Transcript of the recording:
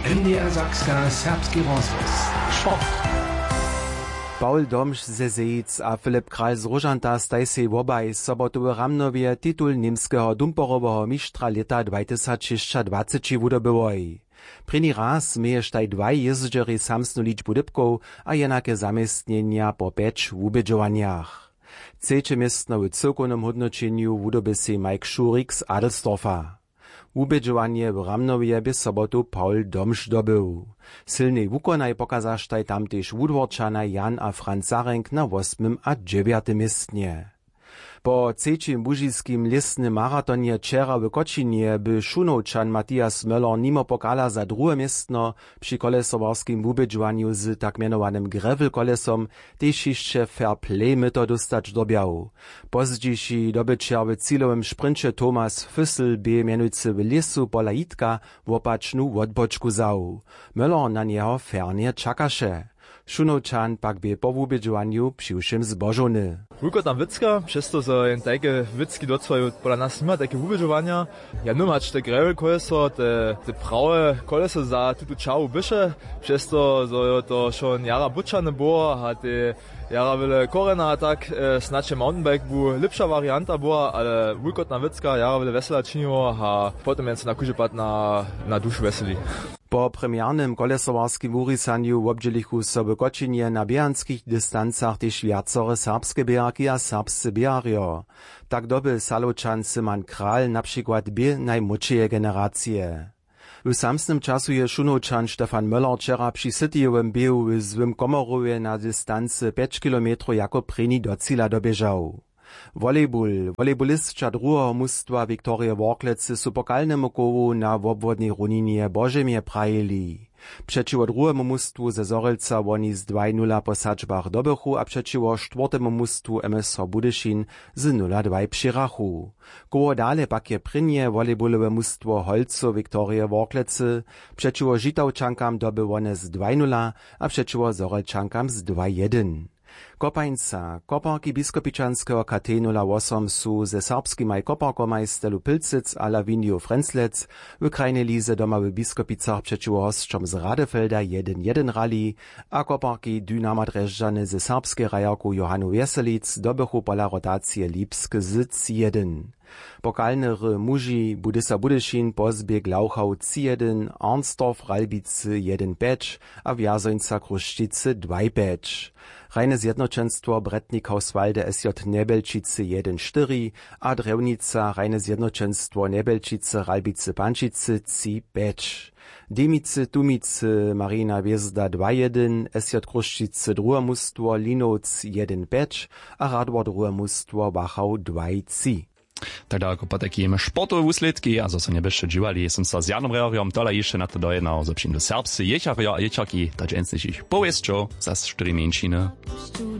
MDR Sakska serbski rozhlas. Sport. Paul Domsch ze Zejic a Filip Kral z Różanta staj sej wobaj sobotowe Ramnowie titul niemskeho dumporoweho mistrza leta 2020 wudobyłoj. Prini raz mieje štaj dwaj jezdžeri samsnu ličbu dybkow a jenake zamestnienia po 5 wubědžowaniach. Trzecie miestno w cyrkownym hodnoczeniu wudoby sej Mike Schurig z Adelsdorfa. Wubědžovanie w Ramnowie by sobotu Paul Domsch dobył. Silnej wukonaj pokazaštaj tamtež wudworčana Jan a Franz Zarenk na 8. a 9. miestnie. Po trzecim bužiskim listnym maratonie wczera w Kocinie by Šunowčan Matthias Möller nimo pokala za drugie miestno przy kolesowarskim wubědžowaniu z tak mianowanym gravel kolesom tež jeszcze fair play myto dostać dobiał. Pozdziejszy dobyčer w cilowym sprincie Thomas Füssel by mianujcy w lesu pola Jitka w opačnu odbočku zał. Möller na niego fernie czakaše. Šunowčan pak by po wubědžowaniu přiwšim zbožony. Wulko tam Witzka, przez to, że jen takie Witzki docwają pola nas nima, takie wubědžovania. Ja numać te gravel koleso, te prawe koleso za tutu čawu bysze, przez to, że to schon jara bučane było, a te jara wyle korena, a tak znaczy mountainbike był lepsza warianta była, ale wulko tam Witzka, jara wyle wesela činiło, a potem jen se na kužepat na dušu veseli. Po premiernym kolesowarskim wurisaniu wobdźělichu so w Kocinie na běhanskich distancach tež viacore serbske běharki a serbscy běharjo. Tak dobył Saločan Simon Kral na przykład bě najmłodšeje generacije. W samsnym czasu je Šunowčan Stefan Möller wczera przy Cityjowym běhu w zwym Komorowie na dystancy 5 km jako preni do cíla doběžał. Volejbolistka drugiego mustwa Viktoria Worklecy su pokalnemu kowu na wobwodnej runinie Bożemie prajili. Przeciwo drugiemu mustwu ze Zorelca woni z 2-0 po sadźbach dobychu, a przeciwo czwartemu mustwu MSV Budyšin z 0-2 přirachu. Koło dale pak je prynie volejbolowe mustwo Holco Viktoria Worklecy, przeciwo Žitavčankam doby wone z 2-0, a przeciwo Zorelčankam z 2-1. Kopańca, koparki biskopičanskeho Katejnula 8 su ze serbskimaj koparkomaj Stelu Pilcic a Lavinio Frenzlec w krajnej lize doma w Biskopicach przeciwko hostrzom z Radefelda 1-1 rali, a koparki Dynama Drezżany ze serbskiej rajarku Johanu Weselic dobychu pola rotacje Lipsk z 1. Pokalnery muži Budysa Budyšin pozbieg Lauchau 1, Arnsdorf Ralbicy 1-5 a Wjazońca Kruszčice 2-5. Rajne zjednoczenstwo Bretnik Hauswalde SJ Nebelčice 1-4 a Drewnica Rajne zjednoczenstwo Nebelčice Ralbice Pančice 3-5. Demice Tumice Marina Wiezda 2-1, SJ Kruszčice drugie mustwo Linowc 1-5 a Radwor drugie mustwo Wachau 2-3. Tak daleko po takim sportowe wusledki, a zase nebyście dziwali, som sa s Janom Reoriom tola jeszcze na to dojednał, zopším do serbscy ječarja a ječarki, tak enslich ich powieszczo, zas 4 mięciny.